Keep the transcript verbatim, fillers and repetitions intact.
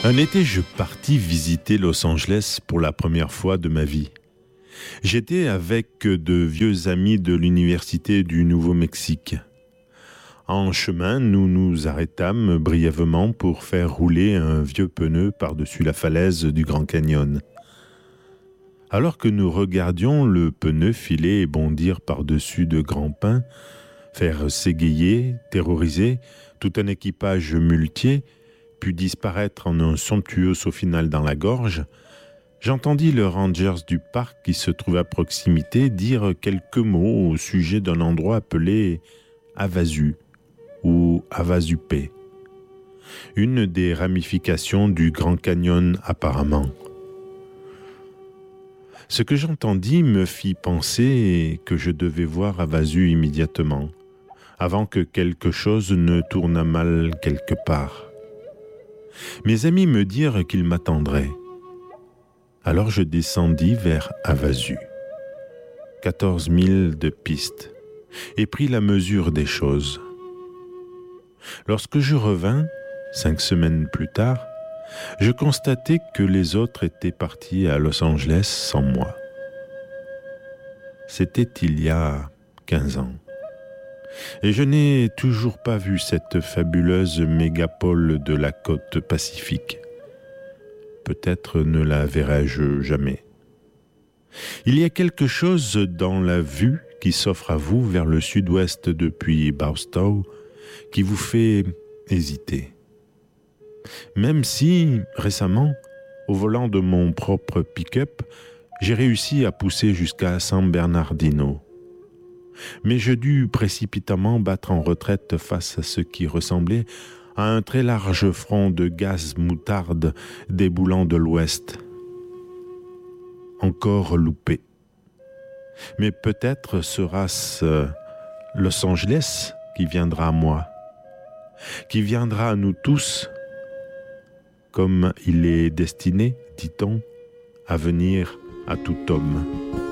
Un été, je partis visiter Los Angeles pour la première fois de ma vie. J'étais avec de vieux amis de l'université du Nouveau-Mexique. En chemin, nous nous arrêtâmes brièvement pour faire rouler un vieux pneu par-dessus la falaise du Grand Canyon. Alors que nous regardions le pneu filer et bondir par-dessus de grands pins, faire s'égayer, terroriser tout un équipage muletier, puis disparaître en un somptueux saut final dans la gorge, j'entendis le rangers du parc qui se trouve à proximité dire quelques mots au sujet d'un endroit appelé Havasu ou Havasupé, une des ramifications du Grand Canyon apparemment. Ce que j'entendis me fit penser que je devais voir Havasu immédiatement, avant que quelque chose ne tournât mal quelque part. Mes amis me dirent qu'ils m'attendraient. Alors je descendis vers Havasu, quatorze milles de piste, et pris la mesure des choses. Lorsque je revins, cinq semaines plus tard, je constatai que les autres étaient partis à Los Angeles sans moi. C'était il y a quinze ans. Et je n'ai toujours pas vu cette fabuleuse mégapole de la côte pacifique. Peut-être ne la verrai-je jamais. Il y a quelque chose dans la vue qui s'offre à vous vers le sud-ouest depuis Barstow qui vous fait hésiter. Même si, récemment, au volant de mon propre pick-up, j'ai réussi à pousser jusqu'à San Bernardino. Mais je dus précipitamment battre en retraite face à ce qui ressemblait à un très large front de gaz moutarde déboulant de l'ouest. Encore loupé. Mais peut-être sera-ce Los Angeles qui viendra à moi, qui viendra à nous tous, comme il est destiné, dit-on, à venir à tout homme.